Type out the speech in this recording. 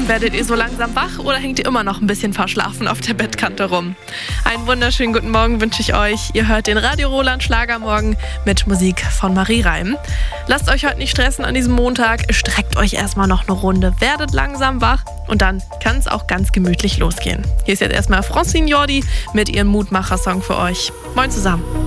Werdet ihr so langsam wach oder hängt ihr immer noch ein bisschen verschlafen auf der Bettkante rum? Einen wunderschönen guten Morgen wünsche ich euch. Ihr hört den Radio Roland Schlagermorgen mit Musik von Marie Reim. Lasst euch heute nicht stressen an diesem Montag. Streckt euch erstmal noch eine Runde, werdet langsam wach und dann kann es auch ganz gemütlich losgehen. Hier ist jetzt erstmal Francine Jordi mit ihrem Mutmacher-Song für euch. Moin zusammen.